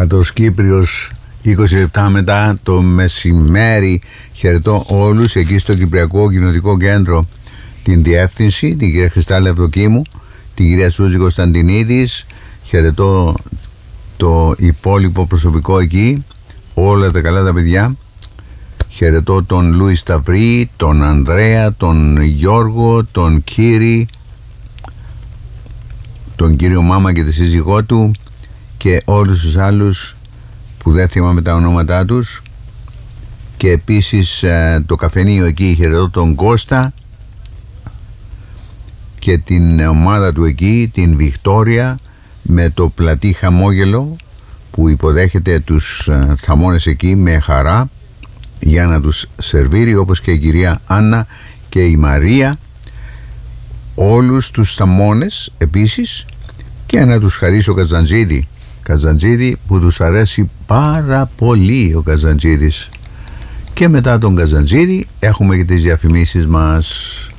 Άτος Κύπριος, 20 λεπτά μετά το μεσημέρι. Χαιρετώ όλους εκεί στο Κυπριακό Κοινοτικό Κέντρο, την διεύθυνση, την κυρία Χριστάλη Ευδοκίμου, την κυρία Σούζη Κωνσταντινίδης. Χαιρετώ το υπόλοιπο προσωπικό εκεί, όλα τα καλά τα παιδιά. Χαιρετώ τον Λούι Σταυρή, τον Ανδρέα, τον Γιώργο, τον Κύρι, τον κύριο Μάμα και τη σύζυγό του και όλους τους άλλους που δεν θυμάμαι τα ονόματά τους. Και επίσης το καφενείο εκεί, χαιρετώ τον Κώστα και την ομάδα του εκεί, την Βικτόρια, με το πλατή χαμόγελο που υποδέχεται τους θαμώνες εκεί με χαρά για να τους σερβίρει, όπως και η κυρία Άννα και η Μαρία, όλους τους θαμώνες επίσης. Και να τους χαρίσει ο Καζαντζίδη που τους αρέσει πάρα πολύ ο Καζαντζίδης. Και μετά τον Καζαντζίδη έχουμε και τις διαφημίσεις μας.